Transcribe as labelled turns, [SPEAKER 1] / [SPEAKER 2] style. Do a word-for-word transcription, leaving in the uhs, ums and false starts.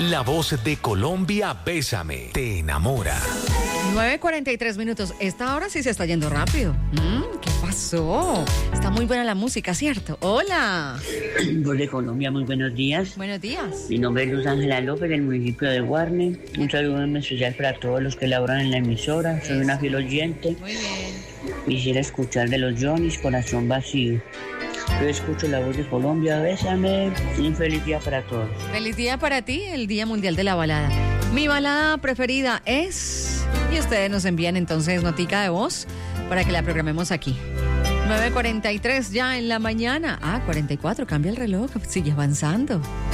[SPEAKER 1] La voz de Colombia, Bésame, te enamora.
[SPEAKER 2] nueve cuarenta y tres minutos. Esta hora sí se está yendo rápido. Mm, ¿Qué pasó? Está muy buena la música, ¿cierto? Hola.
[SPEAKER 3] Voz de Colombia, muy buenos días.
[SPEAKER 2] Buenos días.
[SPEAKER 3] Mi nombre es Luz Ángela López, del municipio de Guarne. Un saludo muy especial para todos los que laboran en la emisora. Soy una fiel oyente.
[SPEAKER 2] Muy bien.
[SPEAKER 3] Quisiera escuchar de los Johnny's, Corazón Vacío. Yo escucho la voz de Colombia, Bésame. Y un feliz día para todos.
[SPEAKER 2] Feliz día para ti, el Día Mundial de la Balada. Mi balada preferida es... Y ustedes nos envían entonces notica de voz para que la programemos aquí. nueve cuarenta y tres ya en la mañana. Ah, cuarenta y cuatro, cambia el reloj, sigue avanzando.